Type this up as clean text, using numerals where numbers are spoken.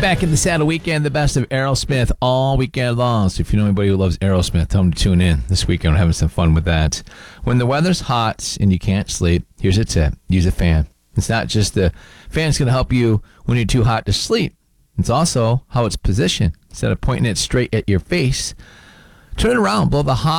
Back in the Saddle Weekend, the best of Aerosmith all weekend long. So if you know anybody who loves Aerosmith, tell them to tune in this weekend. We're having some fun with that. When the weather's hot and you can't sleep, here's a tip. Use a fan. It's not just the fan's going to help you when you're too hot to sleep. It's also how it's positioned. Instead of pointing it straight at your face, turn it around, blow the hot